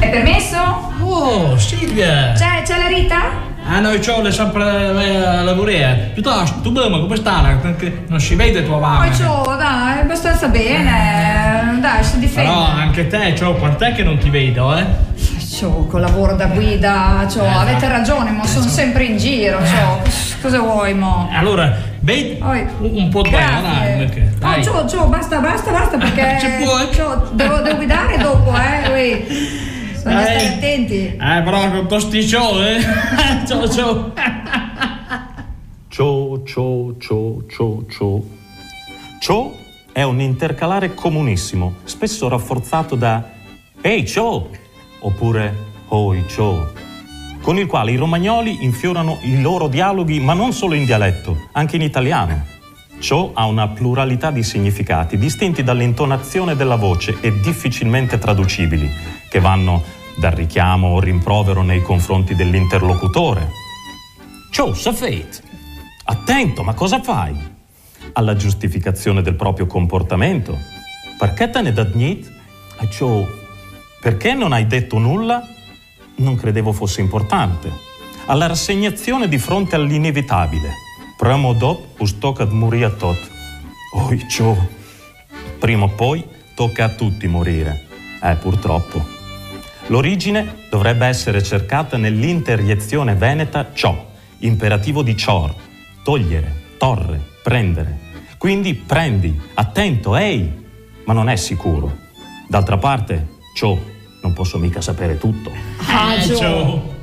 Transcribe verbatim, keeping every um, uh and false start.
Hai permesso? Oh, Silvia! C'è, c'è la Rita? Ah, noi c'ho le sempre a lavorare. Piuttosto, tu mamma, come stai? Perché non si vede tua mamma. Poi c'ho, dai, abbastanza bene. Dai, sto difendendo. Però anche te, c'ho, quant'è che non ti vedo, eh? C'ho, col lavoro da guida, c'ho, Eh, avete no. ragione, mo sono sempre in giro, c'ho. Cosa vuoi, mo? Allora, vedi Oi. un, un po' di dai, Grazie. dai. No, c'ho, c'ho, basta, basta, basta, perché Ci puoi? c'ho, devo, devo guidare dopo, eh, ui. Bisogna stare attenti. Eh, però con tosti ciò, eh? Ciao, ciao. Ciò, ciò, ciò, ciò, ciò. Ciò è un intercalare comunissimo, spesso rafforzato da Ehi, ciò! Oppure Oi, ciò! Con il quale i romagnoli infiorano i loro dialoghi, ma non solo in dialetto, anche in italiano. Ciò ha una pluralità di significati, distinti dall'intonazione della voce e difficilmente traducibili, che vanno dal richiamo o rimprovero nei confronti dell'interlocutore. Ciò, sa fate? Attento, ma cosa fai? Alla giustificazione del proprio comportamento. Perché te ne dat nit? A ciò, perché non hai detto nulla? Non credevo fosse importante. Alla rassegnazione di fronte all'inevitabile. Prima o dopo us tocca morire tot. Oi, ciò. Prima o poi tocca a tutti morire. Eh, purtroppo. L'origine dovrebbe essere cercata nell'interiezione veneta ciò, imperativo di cior, togliere, torre, prendere. Quindi prendi, attento, ehi, ma non è sicuro. D'altra parte, ciò, non posso mica sapere tutto. Ah, Eh, Gio. ciao.